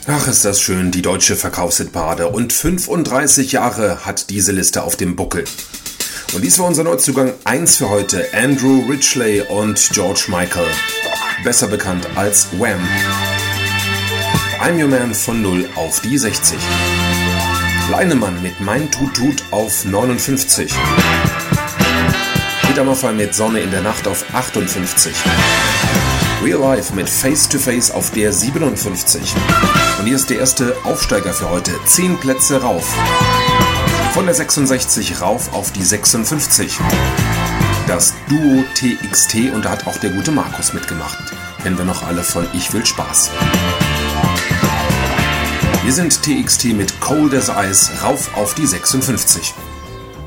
Ach, ist das schön, die deutsche Verkaufshitparade. Und 35 Jahre hat diese Liste auf dem Buckel. Und dies war unser Neuzugang 1 für heute. Andrew Ridgeley und George Michael. Besser bekannt als Wham. I'm Your Man von 0 auf die 60. Leinemann mit Mein Tut Tut auf 59. Peter Maffay mit Sonne in der Nacht auf 58. Real Life mit Face to Face auf der 57. Und hier ist der erste Aufsteiger für heute. 10 Plätze rauf. Von der 66 rauf auf die 56. Das Duo TXT, und da hat auch der gute Markus mitgemacht. Kennen wir noch alle von Ich will Spaß. Wir sind TXT mit Cold as Ice rauf auf die 56.